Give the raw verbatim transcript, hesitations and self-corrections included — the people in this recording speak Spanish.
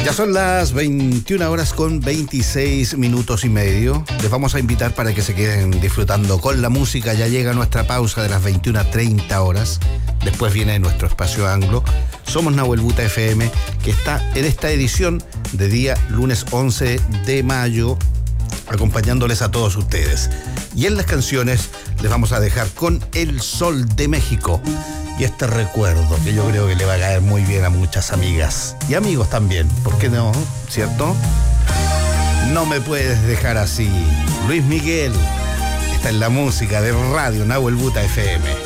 Ya son las veintiuna horas con veintiséis minutos y medio. Les vamos a invitar para que se queden disfrutando con la música. Ya llega nuestra pausa de las veintiuna treinta horas. Después viene nuestro espacio anglo. Somos Nahuel Buta F M, que está en esta edición de día lunes once de mayo, acompañándoles a todos ustedes. Y en las canciones les vamos a dejar con El Sol de México y este recuerdo que yo creo que le va a caer muy bien a muchas amigas y amigos también, ¿por qué no? ¿Cierto? No me puedes dejar así. Luis Miguel está en la música de Radio Nahuel Buta F M.